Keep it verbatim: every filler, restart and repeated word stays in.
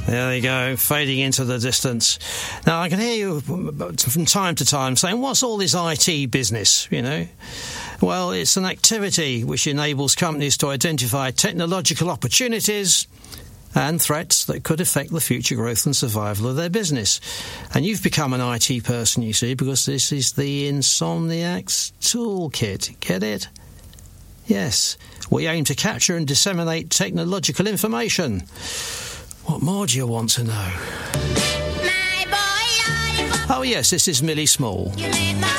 There you go, fading into the distance. Now, I can hear you from time to time saying, what's all this I T business, you know? Well, it's an activity which enables companies to identify technological opportunities and threats that could affect the future growth and survival of their business. And you've become an I T person, you see, because this is the Insomniac's Toolkit. Get it? Yes. We aim to capture and disseminate technological information. What more do you want to know? Oh, yes, this is Millie Small.